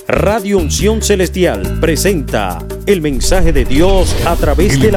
Radio Unción Celestial presenta el mensaje de Dios a través de la